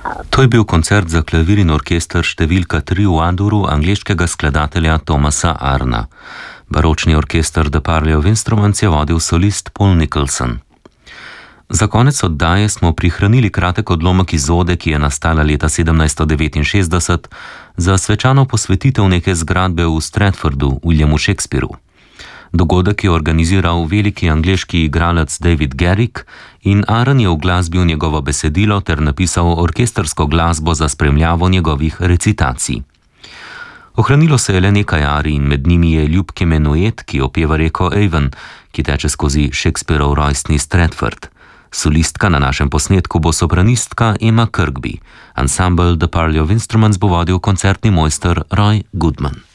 To je bil koncert za klavir in orkester številka 3 v A-duru angleškega skladatelja Thomasa Arna. Baročni orkester The Parley of Instruments je vodil solist Paul Nicholson. Za konec oddaje smo prihranili kratek odlomek iz ode, ki je nastala leta 1769 za svečano posvetitev neke zgradbe v Stratfordu, Williamu Shakespeareu. Dogodek je organiziral veliki angleški igralec David Garrick in Aaron je uglasbil njegovo besedilo ter napisal orkestersko glasbo za spremljavo njegovih recitacij. Ohranilo se je le nekaj arij in med njimi je ljubki menuet, ki opeva reko Avon, ki teče skozi Shakespearov rojstni Stratford. Solistka na našem posnetku bo sopranistka Emma Kirkby. Ensemble The Parley of Instruments bo vodil koncertni mojster Roy Goodman.